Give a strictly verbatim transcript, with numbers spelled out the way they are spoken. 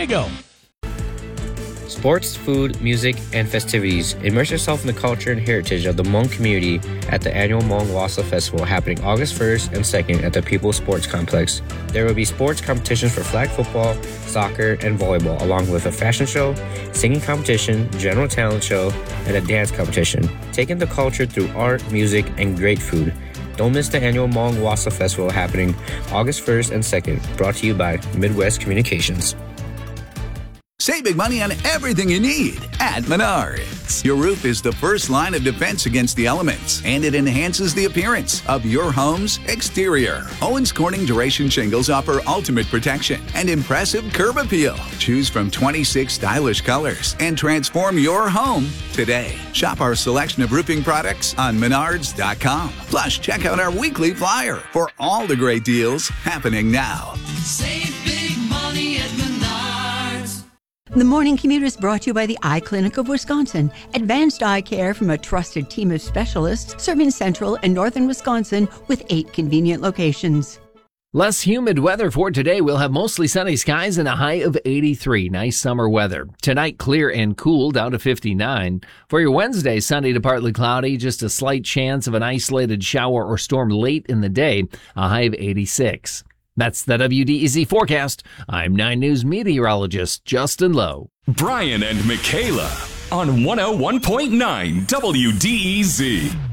to go. Sports, food, music, and festivities. Immerse yourself in the culture and heritage of the Hmong community at the annual Hmong Wassa Festival happening August first and second at the People's Sports Complex. There will be sports competitions for flag football, soccer, and volleyball, along with a fashion show, singing competition, general talent show, and a dance competition. Taking the culture through art, music, and great food. Don't miss the annual Hmong Wassa Festival happening August first and second, brought to you by Midwest Communications. Save big money on everything you need at Menards. Your roof is the first line of defense against the elements, and it enhances the appearance of your home's exterior. Owens Corning Duration Shingles offer ultimate protection and impressive curb appeal. Choose from twenty-six stylish colors and transform your home today. Shop our selection of roofing products on Menards dot com. Plus, check out our weekly flyer for all the great deals happening now. Save big money at Menards. The Morning Commute is brought to you by the Eye Clinic of Wisconsin. Advanced eye care from a trusted team of specialists serving central and northern Wisconsin with eight convenient locations. Less humid weather for today. We'll have mostly sunny skies and a high of eighty-three. Nice summer weather. Tonight, clear and cool, down to fifty-nine. For your Wednesday, sunny to partly cloudy. Just a slight chance of an isolated shower or storm late in the day. A high of eighty-six. That's the W D E Z forecast. I'm nine News meteorologist Justin Lowe. Brian and Michaela on one oh one point nine W D E Z.